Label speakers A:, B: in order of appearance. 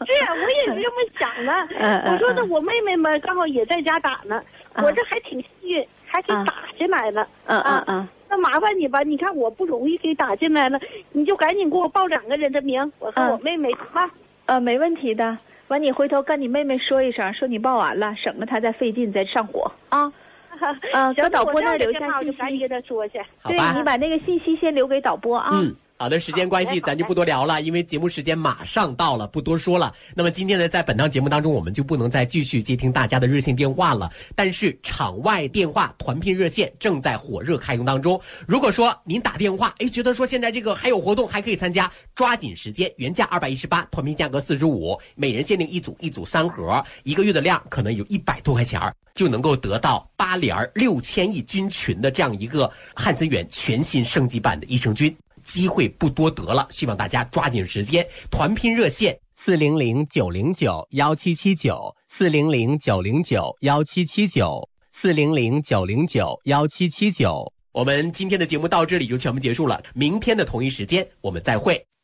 A: 我也是这么想的。我说那我妹妹们刚好也在家打呢，我这还挺幸运，还给打进来了。那麻烦你吧，你看我不容易给打进来了，你就赶紧给我报2个人的名，我和我妹妹吧。
B: 没问题的。完，你回头跟你妹妹说一声，说你报完了，省得她再费劲再上火啊。搁导播那儿留下信息，
A: 赶紧跟她说去。
B: 对，你把那个信息先留给导播啊。
C: 好的，时间关系咱就不多聊了，因为节目时间马上到了，不多说了。那么今天呢，在本档节目当中，我们就不能再继续接听大家的热线电话了。但是场外电话团聘热线正在火热开用当中。如果说您打电话，觉得说现在这个还有活动，还可以参加，抓紧时间，原价218，团聘价格45，每人限定一组，一组3盒，1个月的量可能有100多块钱，就能够得到8联6000亿菌群的这样一个汉森源全新升级版的益生菌。机会不多得了，希望大家抓紧时间。团聘热线400-909-1779，400-909-1779，400-909-1779。我们今天的节目到这里就全部结束了，明天的同一时间我们再会。